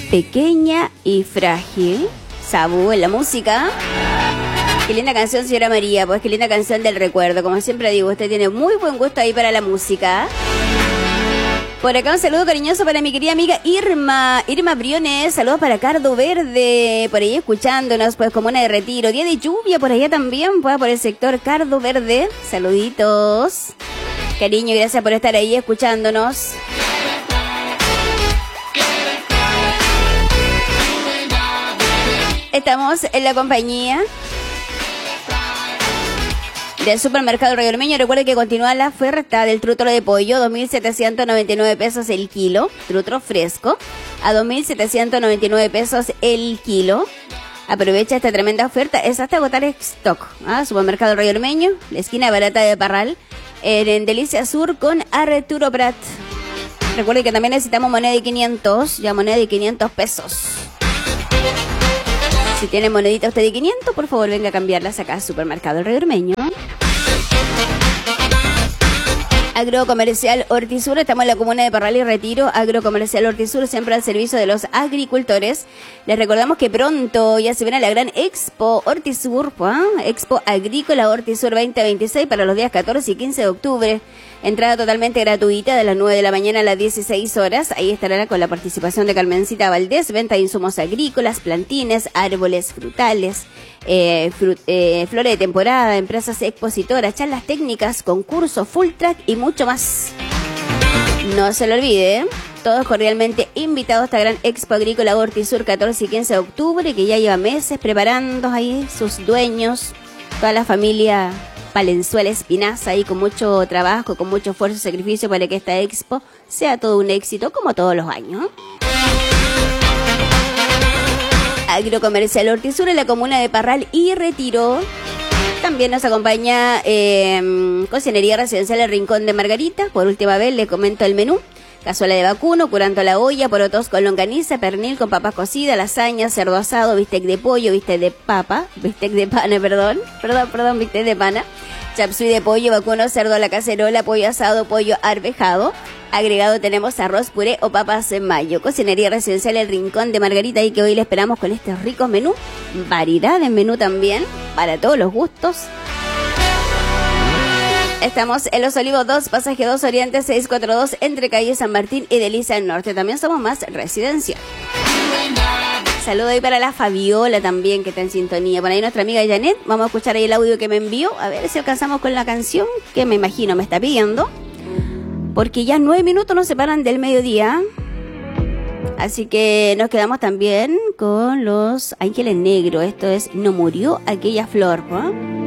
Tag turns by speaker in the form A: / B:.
A: Pequeña y frágil. Sabú en la música. Qué linda canción, señora María, pues qué linda canción del recuerdo. Como siempre digo, usted tiene muy buen gusto ahí para la música. Por acá un saludo cariñoso para mi querida amiga Irma Briones. Saludos para Cardo Verde, por ahí escuchándonos, pues Comuna de Retiro. Día de lluvia por allá también, pues por el sector Cardo Verde. Saluditos. Cariño, gracias por estar ahí escuchándonos. Estamos en la compañía del supermercado Río Ormeño. Recuerde que continúa la oferta del trutro de pollo, 2.799 pesos el kilo. Trutro fresco a 2.799 pesos el kilo. Aprovecha esta tremenda oferta, es hasta agotar stock. Supermercado Río Ormeño, la esquina barata de Parral, en Delicia Sur con Arturo Prat. Recuerde que también necesitamos moneda de 500, ya moneda de 500 pesos. Si tiene monedita usted de 500, por favor venga a cambiarlas acá al supermercado El Río Ormeño. Agrocomercial Hortisur, estamos en la comuna de Parral y Retiro. Agrocomercial Hortisur, siempre al servicio de los agricultores. Les recordamos que pronto ya se viene la gran Expo Hortisur, Expo Agrícola Hortisur 2026 para los días 14 y 15 de octubre. Entrada totalmente gratuita de las 9 de la mañana a las 16 horas. Ahí estará con la participación de Carmencita Valdés. Venta de insumos agrícolas, plantines, árboles frutales, flores de temporada, empresas expositoras, charlas técnicas, concursos, full track y mucho más. No se lo olvide, todos cordialmente invitados a esta gran Expo Agrícola Hortisur 14 y 15 de octubre, que ya lleva meses preparando ahí sus dueños, toda la familia Palenzuela Espinaza, ahí con mucho trabajo, con mucho esfuerzo y sacrificio para que esta expo sea todo un éxito, como todos los años. Agrocomercial Hortisur en la comuna de Parral y Retiro. También nos acompaña Cocinería Residencial El Rincón de Margarita. Por última vez le comento el menú. Cazuela de vacuno, curanto a la olla, porotos con longaniza, pernil con papas cocidas, lasaña, cerdo asado, bistec de pollo, bistec de pana, bistec de pana, chapsui de pollo, vacuno, cerdo a la cacerola, pollo asado, pollo arvejado. Agregado tenemos arroz, puré o papas en mayo. Cocinería Residencial El Rincón de Margarita, y que hoy le esperamos con este rico menú. Variedad en menú también, para todos los gustos. Estamos en Los Olivos 2, pasaje 2 Oriente 642, entre calle San Martín y Delicia del Norte. También somos más residencial. Saludo ahí para la Fabiola también, que está en sintonía. Por ahí nuestra amiga Janet. Vamos a escuchar ahí el audio que me envió. A ver si alcanzamos con la canción que me imagino me está pidiendo. Porque ya 9 minutos nos separan del mediodía. Así que nos quedamos también con los Ángeles Negros. Esto es No Murió Aquella Flor, ¿no?